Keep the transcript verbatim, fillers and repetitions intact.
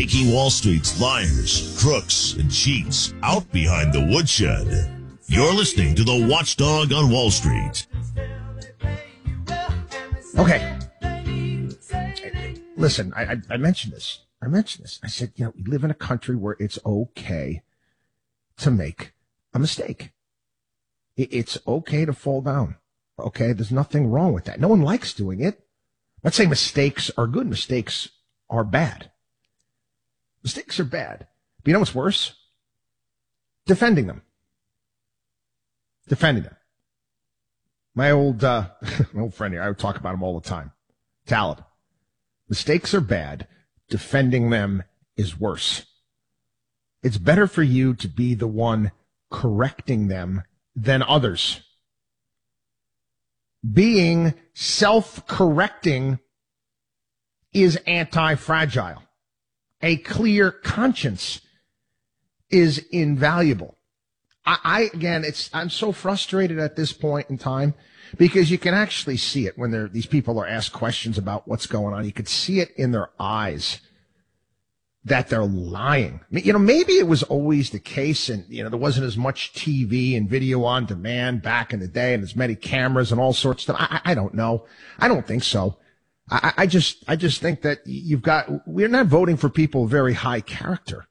taking Wall Street's liars, crooks, and cheats out behind the woodshed. You're listening to The Watchdog on Wall Street. Okay. Listen, I, I, I mentioned this. I mentioned this. I said, you know, we live in a country where it's okay to make a mistake. It, it's okay to fall down. Okay, there's nothing wrong with that. No one likes doing it. Let's say mistakes are good. Mistakes are bad. Mistakes are bad. But you know what's worse? Defending them. Defending them. My old, uh, my old friend here, I would talk about him all the time. Talib. Mistakes are bad. Defending them is worse. It's better for you to be the one correcting them than others. Being self-correcting is anti-fragile. A clear conscience is invaluable. I, I again, it's I'm so frustrated at this point in time because you can actually see it when they're, these people are asked questions about what's going on. You could see it in their eyes that they're lying. I mean, you know, maybe it was always the case and, you know, there wasn't as much T V and video on demand back in the day and as many cameras and all sorts of stuff. I, I don't know. I don't think so. I, I just, I just think that you've got, we're not voting for people of very high character.